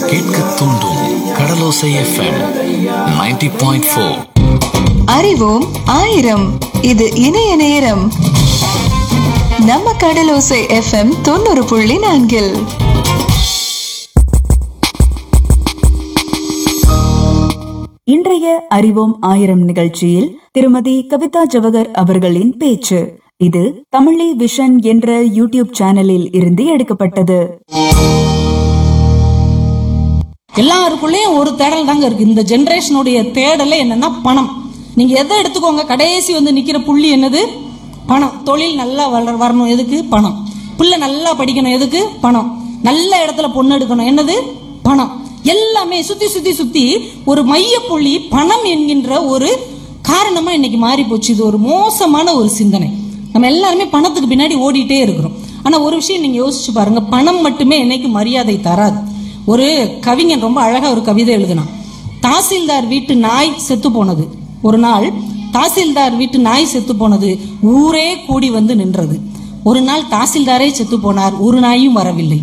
கேட்க தூண்டும் கடலோசை எஃப்எம் 90.4. அறிவோம் ஆயிரம். இது இணைய நேரம். நம்ம கடலோசை எஃப்எம் 90.4. இன்றைய அறிவோம் ஆயிரம் நிகழ்ச்சியில் திருமதி கவிதா ஜவஹர் அவர்களின் பேச்சு. இது தமிழி விஷன் என்ற யூடியூப் சேனலில் இருந்து எடுக்கப்பட்டது. எல்லாருக்குள்ளேயும் ஒரு தேடல் தாங்க இருக்கு. இந்த ஜெனரேஷனுடைய தேடலே என்னன்னா பணம். நீங்க எதை எடுத்துக்கோங்க, கடைசி வந்து நிக்கிற புள்ளி என்னது? பணம். தொழில் நல்லா வரணும், எதுக்கு? பணம். பிள்ளை நல்லா படிக்கணும், எதுக்கு? பணம். நல்ல இடத்துல பொண்ணு எடுக்கணும், என்னது? பணம். எல்லாமே சுத்தி சுத்தி சுத்தி ஒரு மைய புள்ளி பணம் என்கின்ற ஒரு காரணமா இன்னைக்கு மாறி போச்சு. இது ஒரு மோசமான ஒரு சிந்தனை. நம்ம எல்லாருமே பணத்துக்கு பின்னாடி ஓடிட்டே இருக்கிறோம். ஆனா ஒரு விஷயம் நீங்க யோசிச்சு பாருங்க, பணம் மட்டுமே என்னைக்கு மரியாதை தராது. ஒரு கவிஞன் ரொம்ப அழகா ஒரு கவிதை எழுதினான். தாசில்தார் வீட்டு நாய் செத்து போனது. ஒரு நாள் தாசில்தார் வீட்டு நாய் செத்து போனது, ஊரே கூடி வந்து நின்றது. ஒரு நாள் தாசில்தாரே செத்து போனார், ஒரு நாயும் வரவில்லை.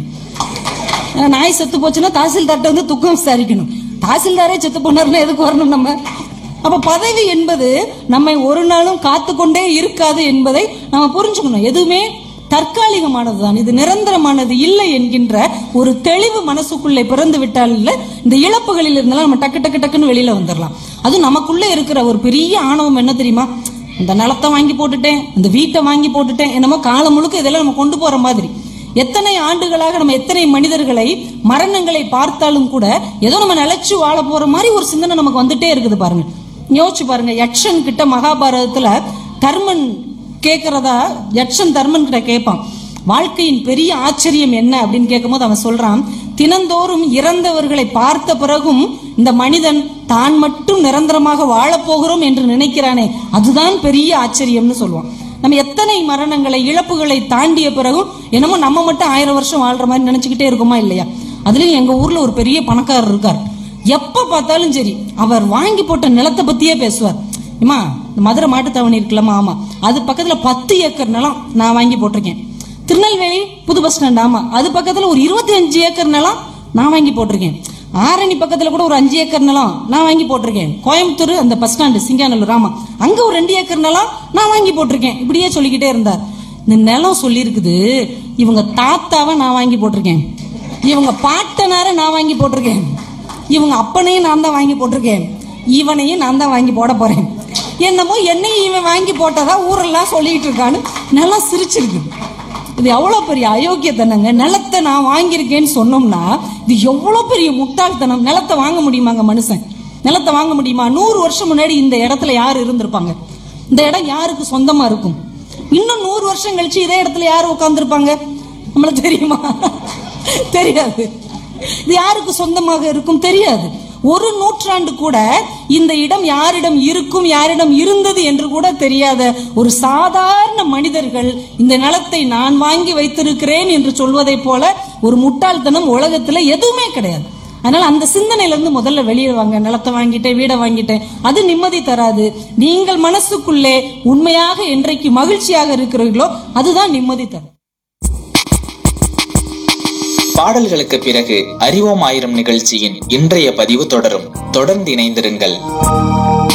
நாய் செத்து போச்சுன்னா தாசில்தார்ட்ட வந்து துக்கம் விசாரிக்கணும். தாசில்தாரே செத்து போனார்னா எதுக்கு வரணும் நம்ம? அப்ப பதவி என்பது நம்மை ஒரு நாளும் காத்து கொண்டே இருக்காது என்பதை நம்ம புரிஞ்சுக்கணும். எதுவுமே தற்காலிகமானதுதான், இது நிரந்தரமானது இல்லை என்கின்ற ஒரு தெளிவு மனசுக்குள்ளே பிறந்து விட்டால் இந்த இழப்புகளில் இருந்தாலும் நம்ம டக்கு டக்கு டக்குன்னு வெளியில வந்துடலாம். அது நமக்குள்ள இருக்கிற ஒரு பெரிய ஆணவம் என்ன தெரியுமா? இந்த நிலத்தை வாங்கி போட்டுட்டேன், இந்த வீட்டை வாங்கி போட்டுட்டேன், என்னமோ காலம் முழுக்க இதெல்லாம் நம்ம கொண்டு போற மாதிரி. எத்தனை ஆண்டுகளாக நம்ம எத்தனை மனிதர்களை மரணங்களை பார்த்தாலும் கூட ஏதோ நம்ம நிலைச்சு வாழ போற மாதிரி ஒரு சிந்தனை நமக்கு வந்துட்டே இருக்குது. பாருங்க, யோசிச்சு பாருங்க. யட்சன் கிட்ட மகாபாரதத்துல தர்மன் கேட்கிறதா, யட்சன் தர்மன் கிட்ட கேட்பான், வாழ்க்கையின் பெரிய ஆச்சரியம் என்ன அப்படின்னு கேட்கும் போது அவன் சொல்றான், தினந்தோறும் இறந்தவர்களை பார்த்த பிறகும் இந்த மனிதன் தான் மட்டும் நிரந்தரமாக வாழப்போகிறோம் என்று நினைக்கிறானே, அதுதான் பெரிய ஆச்சரியம்னு சொல்லுவான். நம்ம எத்தனை மரணங்களை இழப்புகளை தாண்டிய பிறகும் என்னமோ நம்ம மட்டும் 1000 வருஷம் வாழ்ற மாதிரி நினைச்சுக்கிட்டே இருக்குமா இல்லையா? அதுலயும் எங்க ஊர்ல ஒரு பெரிய பணக்காரர் இருக்கார். எப்ப பார்த்தாலும் சரி அவர் வாங்கி போட்ட நிலத்தை பத்தியே பேசுவார். ஏமா, மதுரை மாட்டுத்தாவணி இருக்குல்லமா, ஆமா, அது பக்கத்துல 10 ஏக்கர் நிலம் நான் வாங்கி போட்டிருக்கேன். திருநெல்வேலி புது பஸ் ஸ்டாண்ட், ஆமா, அது பக்கத்துல ஒரு 25 ஏக்கர் நிலம் நான் வாங்கி போட்டிருக்கேன். ஆரணி பக்கத்துல கூட ஒரு 5 ஏக்கர் நிலம் நான் வாங்கி போட்டிருக்கேன். கோயம்புத்தூர் அந்த பஸ் ஸ்டாண்டு சிங்காநல்லூர், ஆமா, அங்க ஒரு 2 ஏக்கர் நிலம் நான் வாங்கி போட்டிருக்கேன். இப்படியே சொல்லிக்கிட்டே இருந்தார். இந்த நிலம் சொல்லி இருக்குது, இவங்க தாத்தாவை நான் வாங்கி போட்டிருக்கேன், இவங்க பாட்டனார நான் வாங்கி போட்டிருக்கேன், இவங்க அப்பனையும் நான் தான் வாங்கி போட்டிருக்கேன், இவனையும் நான் தான் வாங்கி போட போறேன், என்னமோ என்னையும் இவன் வாங்கி போட்டதா ஊரெல்லாம் சொல்லிட்டு இருக்கான்னு நிலம் சிரிச்சிருக்கு. இது எவ்வளவு பெரிய அயோக்கியத்தனங்க. நிலத்தை நான் வாங்கியிருக்கேன்னு சொன்னோம்னா இது எவ்வளவு பெரிய முட்டாள்தனம். நிலத்தை வாங்க முடியுமாங்க மனுஷன்? நிலத்தை வாங்க முடியுமா? 100 வருஷம் முன்னாடி இந்த இடத்துல யாரு இருந்திருப்பாங்க? இந்த இடம் யாருக்கு சொந்தமா இருக்கும்? இன்னும் 100 வருஷம் கழிச்சு இதே இடத்துல யாரு உட்கார்ந்துருப்பாங்க? நம்மளுக்கு தெரியுமா? தெரியாது. இது யாருக்கு சொந்தமாக இருக்கும்? தெரியாது. ஒரு நூற்றாண்டு கூட இந்த இடம் யாரிடம் இருக்கும், யாரிடம் இருந்தது என்று கூட தெரியாத ஒரு சாதாரண மனிதர்கள் இந்த நிலத்தை நான் வாங்கி வைத்திருக்கிறேன் என்று சொல்வதை போல ஒரு முட்டாள்தனம் உலகத்துல எதுவுமே கிடையாது. அதனால அந்த சிந்தனையில இருந்து முதல்ல வெளியே வாங்க. நிலத்தை வாங்கிட்டேன், வீடை வாங்கிட்டேன், அது நிம்மதி தராது. நீங்கள் மனசுக்குள்ளே உண்மையாக என்றைக்கு மகிழ்ச்சியாக இருக்கிறீர்களோ அதுதான் நிம்மதி தரும். பாடல்களுக்கு பிறகு அறிவோம் ஆயிரம் நிகழ்ச்சியின் இன்றைய பதிவு தொடரும். தொடர்ந்து இணைந்திருங்கள்.